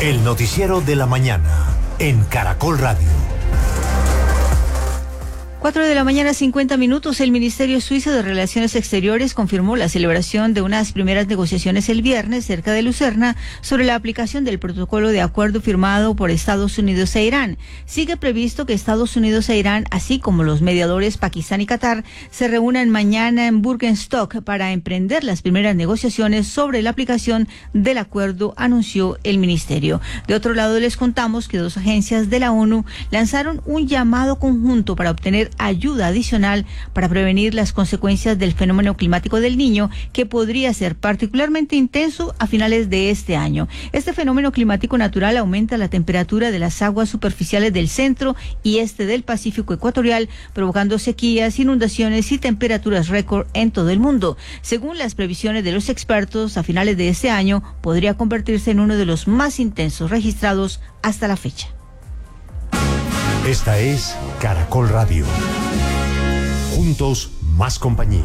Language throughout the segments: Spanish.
El noticiero de la mañana en Caracol Radio. 4:50 a.m. El Ministerio Suizo de Relaciones Exteriores confirmó la celebración de unas primeras negociaciones el viernes cerca de Lucerna sobre la aplicación del protocolo de acuerdo firmado por Estados Unidos e Irán. Sigue previsto que Estados Unidos e Irán, así como los mediadores Pakistán y Qatar, se reúnan mañana en Bürgenstock para emprender las primeras negociaciones sobre la aplicación del acuerdo, anunció el ministerio. De otro lado, les contamos que 2 agencias de la ONU lanzaron un llamado conjunto para obtener ayuda adicional para prevenir las consecuencias del fenómeno climático del Niño, que podría ser particularmente intenso a finales de este año. Este fenómeno climático natural aumenta la temperatura de las aguas superficiales del centro y este del Pacífico ecuatorial, provocando sequías, inundaciones y temperaturas récord en todo el mundo. Según las previsiones de los expertos, a finales de este año podría convertirse en uno de los más intensos registrados hasta la fecha. Esta es Caracol Radio. Juntos, más compañía.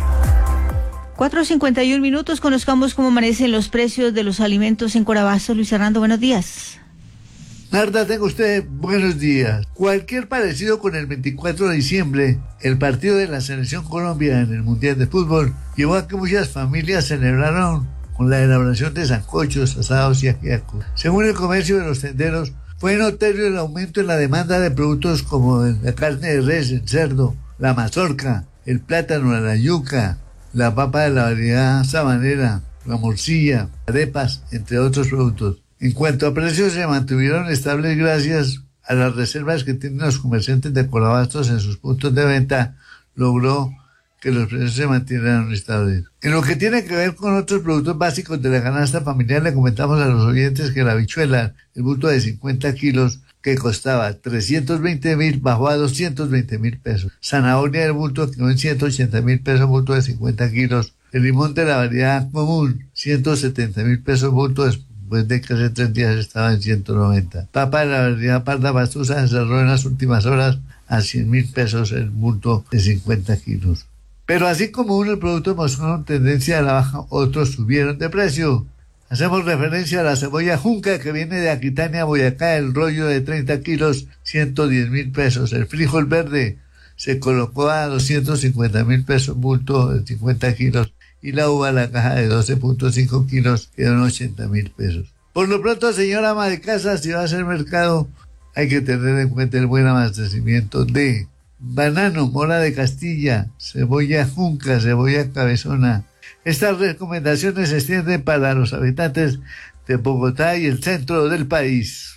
4:51 a.m. Conozcamos cómo amanecen los precios de los alimentos en Corabastos. Luis Hernando, buenos días. Narda, tenga usted buenos días. Cualquier parecido con el 24 de diciembre, el partido de la Selección Colombia en el Mundial de Fútbol, llevó a que muchas familias celebraron con la elaboración de sancochos, asados y ajiacos. Según el comercio de los tenderos, fue notorio el aumento en la demanda de productos como la carne de res, el cerdo, la mazorca, el plátano, la yuca, la papa de la variedad sabanera, la morcilla, arepas, entre otros productos. En cuanto a precios, se mantuvieron estables gracias a las reservas que tienen los comerciantes de Corabastos en sus puntos de venta. Logró que los precios se mantuvieran estables. En lo que tiene que ver con otros productos básicos de la canasta familiar, le comentamos a los oyentes que la habichuela, el bulto de 50 kilos, que costaba 320.000, bajó a 220.000 pesos. Zanahoria del bulto quedó en 180.000 pesos, bulto de 50 kilos. El limón de la variedad común, 170.000 pesos, bulto, después de que hace 3 días estaba en 190. Papa de la variedad parda pastusa se cerró en las últimas horas a 100.000 pesos el bulto de 50 kilos. Pero así como unos productos mostraron tendencia a la baja, otros subieron de precio. Hacemos referencia a la cebolla junca que viene de Aquitania, Boyacá, el rollo de 30 kilos, 110.000 pesos. El frijol verde se colocó a 250.000 pesos, bulto de 50 kilos. Y la uva, la caja de 12.5 kilos, quedó en 80.000 pesos. Por lo pronto, señora ama de casa, si va a hacer mercado, hay que tener en cuenta el buen abastecimiento de banano, mora de Castilla, cebolla junca, cebolla cabezona. Estas recomendaciones se extienden para los habitantes de Bogotá y el centro del país.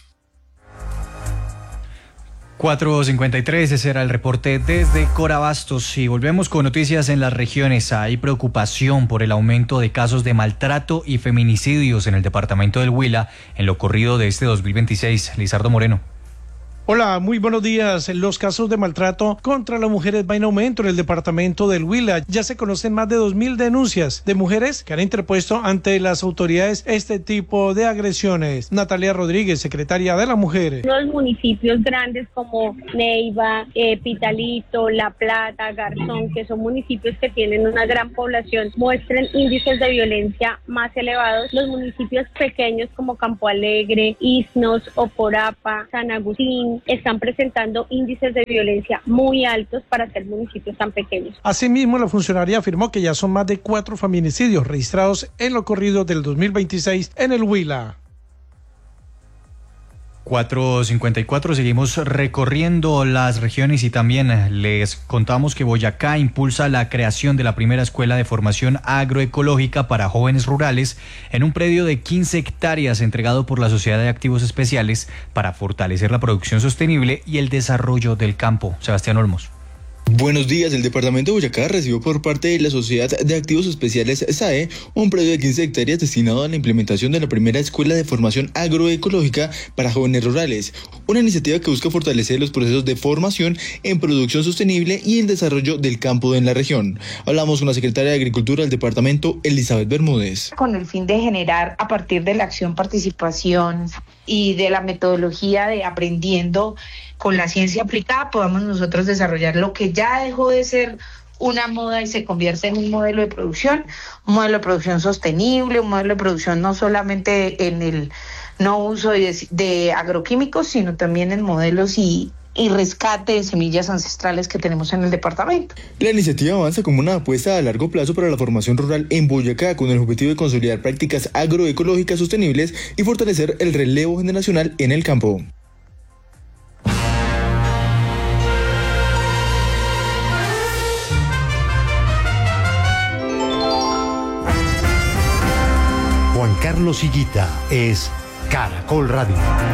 4:53, ese era el reporte desde Corabastos. Y volvemos con noticias en las regiones. Hay preocupación por el aumento de casos de maltrato y feminicidios en el departamento del Huila en lo corrido de este 2026. Lizardo Moreno. Hola, muy buenos días. Los casos de maltrato contra las mujeres van en aumento en el departamento del Huila. Ya se conocen más de 2.000 denuncias de mujeres que han interpuesto ante las autoridades este tipo de agresiones. Natalia Rodríguez, secretaria de la Mujer. Los municipios grandes como Neiva, Pitalito, La Plata, Garzón, que son municipios que tienen una gran población, muestran índices de violencia más elevados. Los municipios pequeños como Campo Alegre, Isnos, Oporapa, San Agustín, están presentando índices de violencia muy altos para ser municipios tan pequeños. Asimismo, la funcionaria afirmó que ya son más de 4 feminicidios registrados en lo corrido del 2026 en el Huila. 4:54, seguimos recorriendo las regiones y también les contamos que Boyacá impulsa la creación de la primera escuela de formación agroecológica para jóvenes rurales en un predio de 15 hectáreas entregado por la Sociedad de Activos Especiales para fortalecer la producción sostenible y el desarrollo del campo. Sebastián Olmos. Buenos días. El departamento de Boyacá recibió por parte de la Sociedad de Activos Especiales SAE un predio de 15 hectáreas destinado a la implementación de la primera escuela de formación agroecológica para jóvenes rurales, una iniciativa que busca fortalecer los procesos de formación en producción sostenible y el desarrollo del campo en la región. Hablamos con la secretaria de Agricultura del departamento, Elizabeth Bermúdez. Con el fin de generar, a partir de la acción, participación y de la metodología de aprendiendo con la ciencia aplicada, podamos nosotros desarrollar lo que ya dejó de ser una moda y se convierte en un modelo de producción sostenible, un modelo de producción no solamente en el no uso de agroquímicos, sino también en modelos y rescate de semillas ancestrales que tenemos en el departamento. La iniciativa avanza como una apuesta a largo plazo para la formación rural en Boyacá, con el objetivo de consolidar prácticas agroecológicas sostenibles y fortalecer el relevo generacional en el campo. Juan Carlos Higuita es Caracol Radio.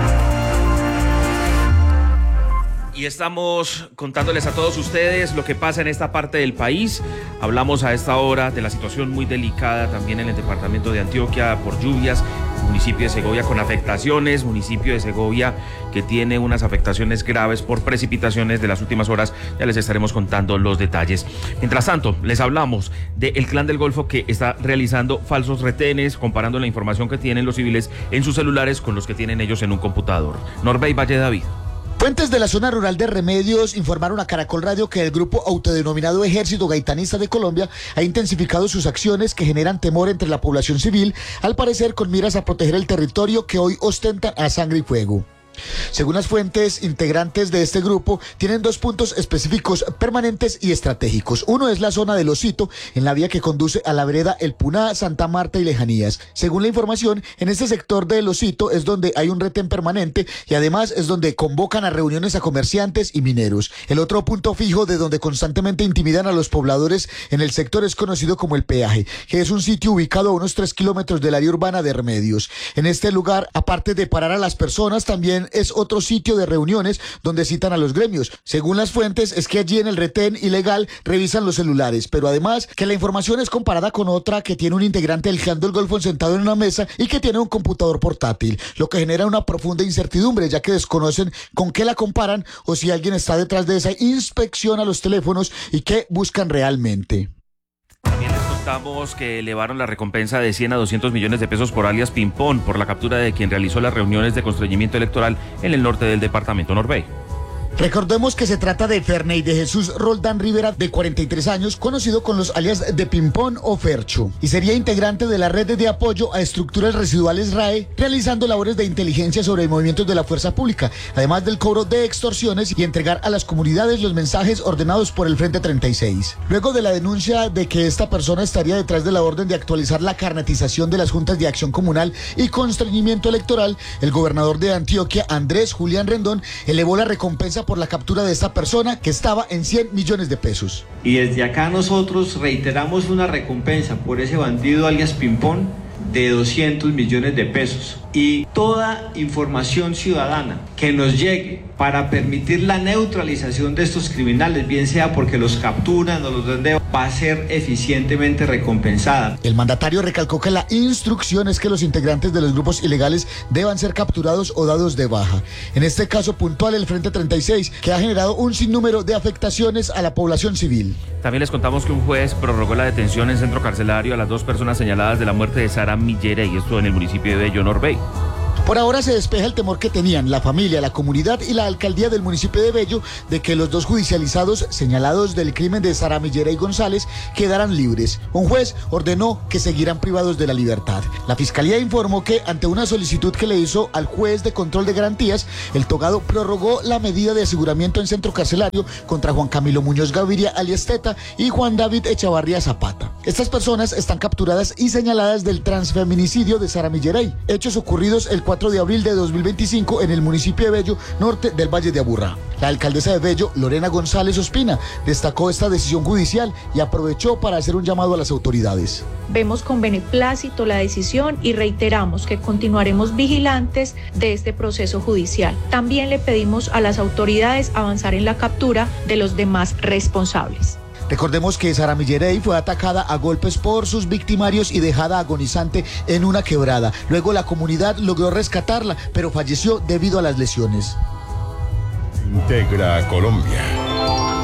Y estamos contándoles a todos ustedes lo que pasa en esta parte del país. Hablamos a esta hora de la situación muy delicada también en el departamento de Antioquia por lluvias, municipio de Segovia con afectaciones, municipio de Segovia que tiene unas afectaciones graves por precipitaciones de las últimas horas. Ya les estaremos contando los detalles. Mientras tanto, les hablamos del Clan del Golfo que está realizando falsos retenes, comparando la información que tienen los civiles en sus celulares con los que tienen ellos en un computador. Norbey Valle David. Fuentes de la zona rural de Remedios informaron a Caracol Radio que el grupo autodenominado Ejército Gaitanista de Colombia ha intensificado sus acciones que generan temor entre la población civil, al parecer con miras a proteger el territorio que hoy ostentan a sangre y fuego. Según las fuentes, integrantes de este grupo tienen 2 puntos específicos permanentes y estratégicos. Uno es la zona del Osito, en la vía que conduce a la vereda El Puná, Santa Marta y Lejanías. Según la información, en este sector del Osito es donde hay un retén permanente y además es donde convocan a reuniones a comerciantes y mineros. El otro punto fijo de donde constantemente intimidan a los pobladores en el sector es conocido como El Peaje, que es un sitio ubicado a unos 3 kilómetros del área urbana de Remedios. En este lugar, aparte de parar a las personas, también es otro sitio de reuniones donde citan a los gremios. Según las fuentes, es que allí en el retén ilegal revisan los celulares, pero además que la información es comparada con otra que tiene un integrante del Clan del Golfo sentado en una mesa y que tiene un computador portátil, lo que genera una profunda incertidumbre, ya que desconocen con qué la comparan o si alguien está detrás de esa inspección a los teléfonos y qué buscan realmente. También les contamos que elevaron la recompensa de 100 a 200 millones de pesos por alias Pimpón por la captura de quien realizó las reuniones de constreñimiento electoral en el norte del departamento Norbey. Recordemos que se trata de Ferney de Jesús Roldán Rivera, de 43 años, conocido con los alias de Pimpón o Fercho, y sería integrante de la red de apoyo a estructuras residuales RAE, realizando labores de inteligencia sobre movimientos de la fuerza pública, además del cobro de extorsiones y entregar a las comunidades los mensajes ordenados por el Frente 36. Luego de la denuncia de que esta persona estaría detrás de la orden de actualizar la carnetización de las juntas de acción comunal y constreñimiento electoral, el gobernador de Antioquia, Andrés Julián Rendón, elevó la recompensa por la captura de esta persona, que estaba en 100 millones de pesos. Y desde acá nosotros reiteramos una recompensa por ese bandido alias Pimpón de 200 millones de pesos. Y toda información ciudadana que nos llegue para permitir la neutralización de estos criminales, bien sea porque los capturan o los den, va a ser eficientemente recompensada. El mandatario recalcó que la instrucción es que los integrantes de los grupos ilegales deban ser capturados o dados de baja. En este caso puntual, el Frente 36, que ha generado un sinnúmero de afectaciones a la población civil. También les contamos que un juez prorrogó la detención en centro carcelario a las 2 personas señaladas de la muerte de Sara Millerey, esto en el municipio de Bello, Norbey. Por ahora se despeja el temor que tenían la familia, la comunidad y la alcaldía del municipio de Bello de que los 2 judicializados señalados del crimen de Sara Millerey González quedaran libres. Un juez ordenó que seguirán privados de la libertad. La fiscalía informó que ante una solicitud que le hizo al juez de control de garantías, el togado prorrogó la medida de aseguramiento en centro carcelario contra Juan Camilo Muñoz Gaviria alias Teta y Juan David Echavarría Zapata. Estas personas están capturadas y señaladas del transfeminicidio de Sara Millerey, hechos ocurridos el 4 de abril de 2025 en el municipio de Bello, norte del Valle de Aburrá. La alcaldesa de Bello, Lorena González Ospina, destacó esta decisión judicial y aprovechó para hacer un llamado a las autoridades. Vemos con beneplácito la decisión y reiteramos que continuaremos vigilantes de este proceso judicial. También le pedimos a las autoridades avanzar en la captura de los demás responsables. Recordemos que Sara Millerey fue atacada a golpes por sus victimarios y dejada agonizante en una quebrada. Luego la comunidad logró rescatarla, pero falleció debido a las lesiones. Integra Colombia.